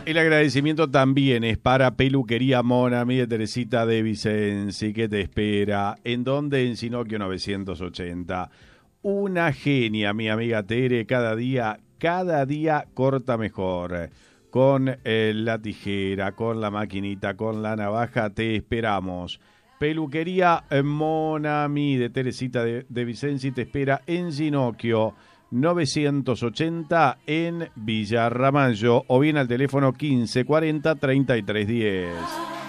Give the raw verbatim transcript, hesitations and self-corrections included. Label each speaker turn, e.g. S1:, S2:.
S1: El agradecimiento también es para Peluquería Monami de Teresita de Vicenzi, que te espera. ¿En dónde? En Sinocchio novecientos ochenta. Una genia, mi amiga Tere, cada día, cada día corta mejor. Con eh, la tijera, con la maquinita, con la navaja, te esperamos. Peluquería Monami de Teresita de, de Vicenzi te espera en Sinocchio novecientos ochenta en Villa Ramallo, o bien al teléfono quince cuarenta treinta y tres diez.